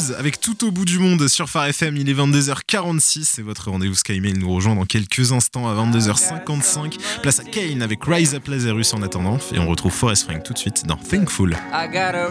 Buzz avec Tout au bout du monde sur Phare FM. Il est 22h46 et votre rendez-vous Skymail nous rejoint dans quelques instants à 22h55. Place à Kane avec Rise Up Lazarus en attendant. Et on retrouve Forest Frank tout de suite dans Thankful.